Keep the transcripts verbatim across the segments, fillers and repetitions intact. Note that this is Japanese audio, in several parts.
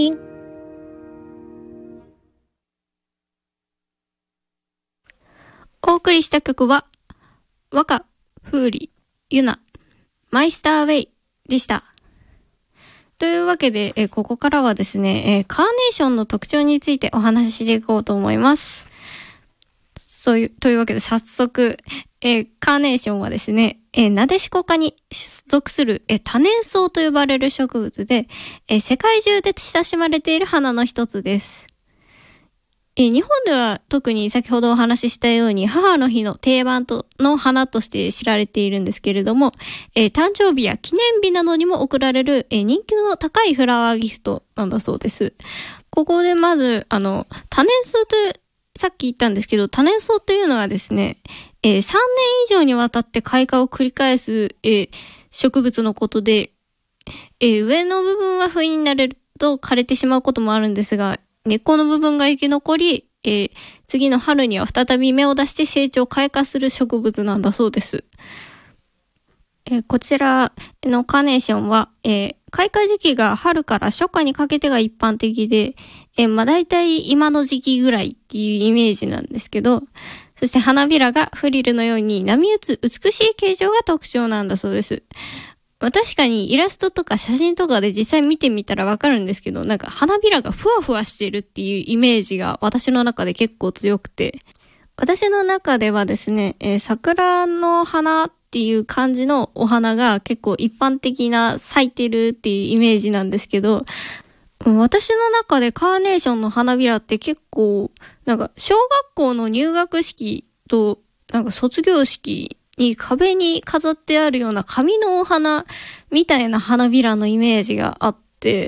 お送りした曲は和歌、風里、ユナ、マイスターウェイでした。というわけで、えここからはですね、えカーネーションの特徴についてお話ししていこうと思います。そういう、というわけで早速、えカーネーションはですね、えナデシコ科に属するえ多年草と呼ばれる植物で、え世界中で親しまれている花の一つです。え日本では特に先ほどお話ししたように母の日の定番との花として知られているんですけれども、えー、誕生日や記念日などにも贈られる、えー、人気の高いフラワーギフトなんだそうです。ここでまずあの多年草とさっき言ったんですけど、多年草というのはですね、えー、さんねん以上にわたって開花を繰り返す、えー、植物のことで、えー、上の部分は冬になれると枯れてしまうこともあるんですが、根っこの部分が生き残り、えー、次の春には再び芽を出して成長開花する植物なんだそうです。えー、こちらのカーネーションは、えー、開花時期が春から初夏にかけてが一般的で、えー、まあ大体今の時期ぐらいっていうイメージなんですけど、そして花びらがフリルのように波打つ美しい形状が特徴なんだそうです。まあ、確かにイラストとか写真とかで実際見てみたらわかるんですけど、なんか花びらがふわふわしてるっていうイメージが私の中で結構強くて、私の中ではですね、えー、桜の花っていう感じのお花が結構一般的な咲いてるっていうイメージなんですけど、私の中でカーネーションの花びらって結構なんか小学校の入学式となんか卒業式に壁に飾ってあるような紙のお花みたいな花びらのイメージがあって、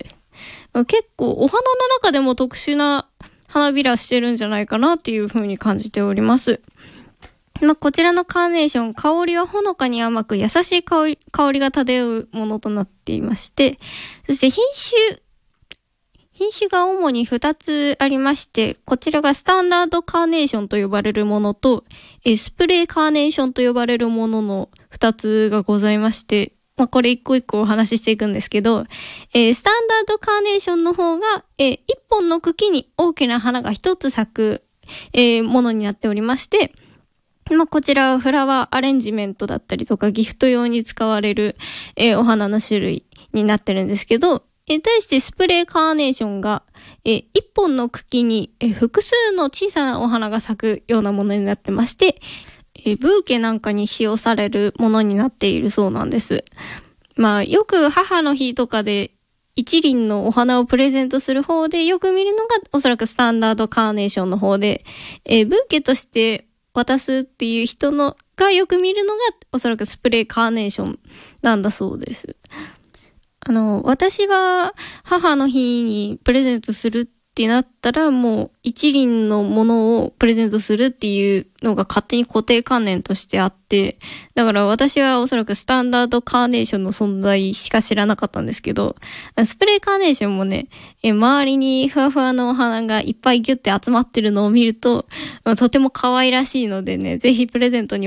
結構お花の中でも特殊な花びらしてるんじゃないかなっていう風に感じております。まあ、こちらのカーネーション、香りはほのかに甘く優しい香り、香りが漂うものとなっていまして、そして品種品種が主にふたつありまして、こちらがスタンダードカーネーションと呼ばれるものと、えスプレーカーネーションと呼ばれるもののふたつがございまして、まあ、これ一個一個お話ししていくんですけど、えー、スタンダードカーネーションの方が、えー、一本の茎に大きな花が一つ咲く、えー、ものになっておりまして、まあ、こちらはフラワーアレンジメントだったりとかギフト用に使われる、えー、お花の種類になってるんですけど、え対してスプレーカーネーションが、え一本の茎に、え複数の小さなお花が咲くようなものになってまして、えブーケなんかに使用されるものになっているそうなんです。まあよく母の日とかで一輪のお花をプレゼントする方でよく見るのがおそらくスタンダードカーネーションの方で、えブーケとして渡すっていう人のがよく見るのがおそらくスプレーカーネーションなんだそうです。あの、私が母の日にプレゼントするってなったら、もう一輪のものをプレゼントするっていうのが勝手に固定観念としてあって、だから私はおそらくスタンダードカーネーションの存在しか知らなかったんですけど、スプレーカーネーションもね、え周りにふわふわのお花がいっぱいギュッて集まってるのを見ると、とても可愛らしいのでね、ぜひプレゼントに